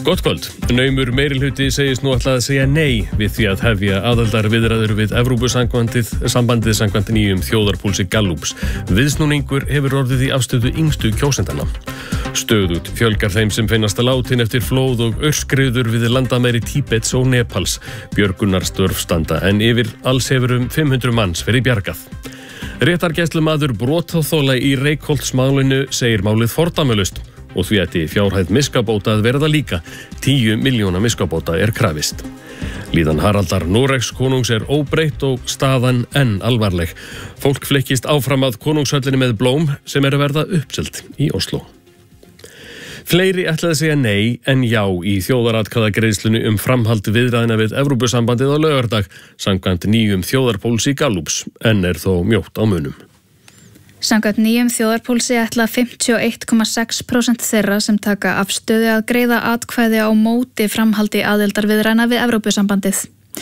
Gott kvöld. Naumur meirihluti segist nú ætla að segja nei við því að hefja aðildarviðræður við Evrópusambandið samkvæmt nýjum þjóðarpúlsi Gallups. Viðsnúningur hefur orðið í afstöðu yngstu kjósendana. Stöðugt fjölgar þeim sem finnast að látin eftir flóð og aurskriður við landamæri Tíbets og Nepals. Björgunarstörf standa en yfir alls hefur 500 manns verið bjargað. Réttargæslumaður brotaþola í Reykholtsmálinu segir málið fordæmalaust og því ætti fjárhæð miskabóta að verða líka. 10 milljóna miskabóta krafist. Líðan Haraldar Noregs konungs óbreytt og staðan enn alvarleg. Fólk flekkist áfram að konungshöllinni með blóm sem að verða uppselt í Oslo. Fleiri ætlaði að segja nei en já í þjóðaratkvæðagreiðslunni framhald viðræðna við Evrópusambandið á laugardag samkvæmt nýjum þjóðarpúlsi Gallups en þó mjótt á munum. Samkvæmt nýjum þjóðarpúlsi ætla 51,6% þeirra sem taka afstöðu að greiða atkvæði á móti framhaldi aðildarviðræðna við Evrópusambandið.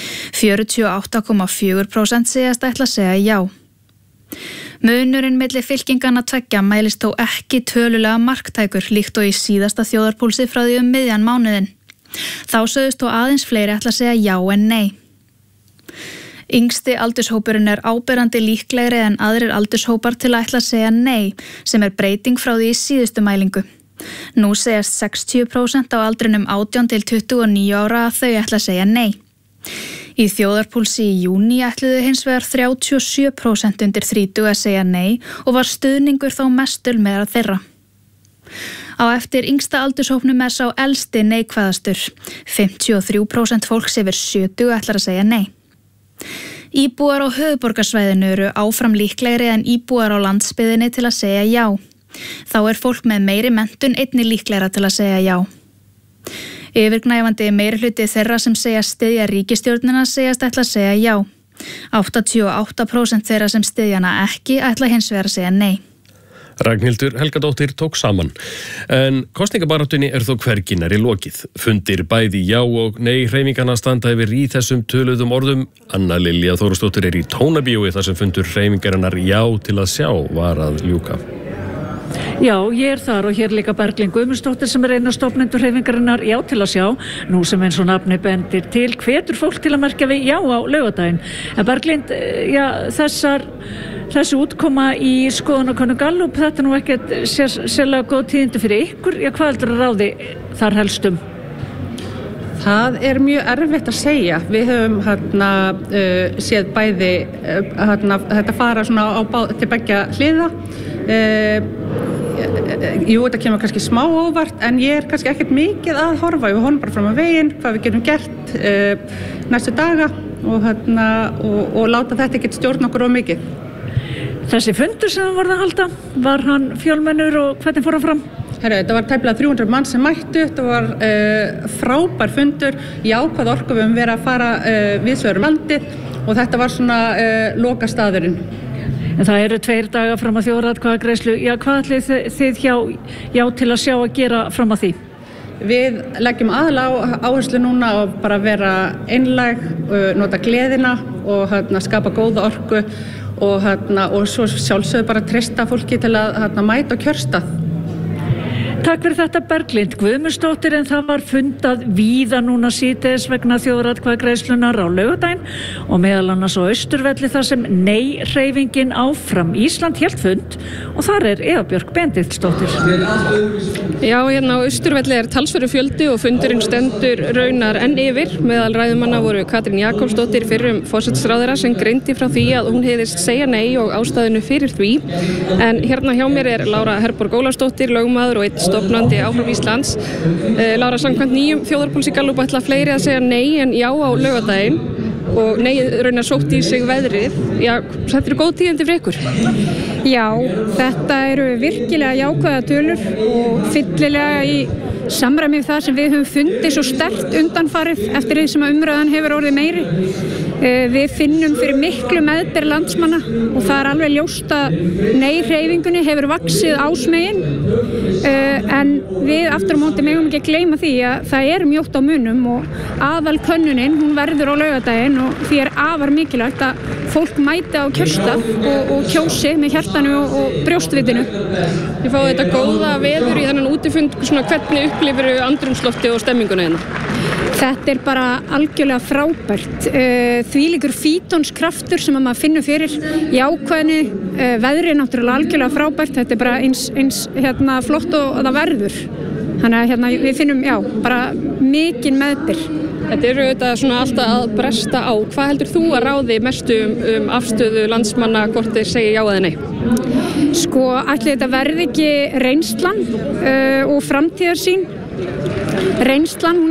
48,4% segjast ætla að segja já. Munurinn milli fylkinganna tveggja mælist þó ekki tölulega marktækur líkt og í síðasta þjóðarpúlsi frá því miðjan mánuðinn. Þá sögðust þó aðeins fleiri ætla að segja já en nei. Yngsti aldurshópurinn áberandi líklegri en aðrir aldurshópar til að ætla að segja nei, sem breyting frá því í síðustu mælingu. Nú segjast 60% á aldrinum 18 til 29 ára að þau ætla að segja nei. Í þjóðarpúlsi í júní ætluðu hins vegar 37% undir 30 að segja nei og var stuðningur þó mestur meðal þeirra. Á eftir yngsta aldurshópnum sá elsti neikvæðastur. 53% fólks yfir 70 ætlar að segja nei. Íbúar á höfuðborgarsvæðinu áfram líklegri en íbúar á landsbyggðinni til að segja já. Þá fólk með meiri menntun einnig líklegra til að segja já. Yfirgnæfandi meirihluti þeirra sem segja styðja ríkisstjórnina segjast ætla að segja já. 88% þeirra sem styðja hana ekki ætla hins vegar að segja nei. Ragnhildur Helgadóttir tók saman. En kosningabaráttunni þó hvergi nærri lokið. Fundir bæði já og nei hreyfinganna standa yfir í þessum töluðum orðum. Anna Lilja Þórusdóttir í Tónabíói þar sem fundur hreyfingarinnar já til að sjá var að ljúka. Já, ég þar og hér líka Berglind Guðmundsdóttir sem einn af stofnendur hreyfingarinnar já til að sjá. Nú sem eins og nafni bendir til hvetur fólk til að merkja við já á laugardaginn. En Berglind, þessi útkoma í skoðanakönnun Gallup, þetta nú ekkert sérlega góð tíðindi fyrir ykkur. Hvað heldur að ráði þar helstum? Það mjög erfitt að segja. Við höfum séð bæði þetta fara svona til beggja hliða. Jú, þetta kemur kannski smá óvart en ég kannski ekkert mikið að horfa. Við horfum bara fram á veginn, hvað við getum gert næstu daga og láta þetta ekkert stjórna okkur of mikið. Þessi fundur sem það voru að halda, var hann fjölmennur og hvernig fór hann fram? Þetta var tæplega 300 mann sem mættu, þetta var frábær fundur, jákvæð orku við verið að fara víðsvegar landið og þetta var svona lokastaðurinn. En það 2 dagar fram að þjóðaratkvæðagreiðslu. Hvað ætlið þið já til að sjá að gera fram að því? Við leggjum aðalega áherslu núna á bara vera einlæg, nota gleðina og skapa góða orku og svo sjálfsögðu bara treysta fólki til að mæta á kjörstað. Takk fyrir þetta Berglind Guðmundsdóttir, en það var fundað víða núna síðdegis vegna þjóðaratkvæðagreiðslunnar á laugardaginn og meðal annars á Austurvelli þar sem nei-hreyfingin áfram Ísland hélt fund og þar Eva Björk Benediktsdóttir. Já, hérna á Austurvelli talsverður fjöldi og fundurinn stendur raunar enn yfir. Meðal ræðumanna voru Katrín Jakobsdóttir fyrrum forsætisráðherra sem greindi frá því að hún hygðist segja nei og ástæðinu fyrir því. En hérna hjá mér Lára Herborg Ólafsdóttir, lögmaður og einn stofnandi Áfram Íslands. Lára, samkvæmt nýjum þjóðarpúlsi Gallup ætla fleiri að segja nei en já á laugardaginn og nei raunar sótt í sig veðrið. Já, þetta góð tíðindi fyrir ykkur? Já, þetta virkilega jákvæða tölur og fyllilega í samræmi við það sem við höfum fundið svo sterkt undanfarið eftir því sem umræðan hefur orðið meiri. Við finnum fyrir miklu meðbyr landsmanna og það alveg ljóst að nei-hreyfingunni hefur vaxið ásmegin en við aftur á móti megum ekki að gleyma því að það mjótt á munum og aðal könnunin hún verður á laugardaginn og því afar mikilvægt að fólk mæti á kjörstað og kjósi með hjartanu og brjóstvitinu. Þið fáið þetta góða veður í þennan útifund, hvernig upplifirðu andrúmslofti og stemminguna hérna? Þetta bara algjörlega frábært. Þvílíkur fítonskraftur sem að maður finnur fyrir í ákveðinu, veðrið náttúrulega algjörlega frábært. Þetta bara eins flott og það verður. Þannig að við finnum, bara mikinn meðbyr. Þetta auðvitað svona alltaf að bresta á. Hvað heldur þú að ráði mestu afstöðu landsmanna hvort þeir segja já eða nei? Sko, ætli þetta verði ekki reynslan og framtíðarsýn. Reynslan,